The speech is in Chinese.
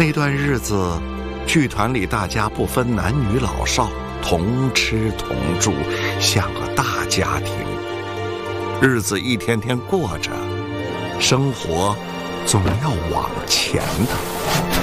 那段日子，剧团里大家不分男女老少，同吃同住，像个大家庭。日子一天天过着，生活总要往前的。